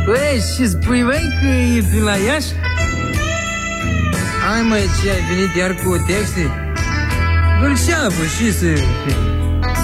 Băi, și spui, băi, că e pe la Iași? Hai, măi, ce ai venit iar cu texte? Gâlceavă și să...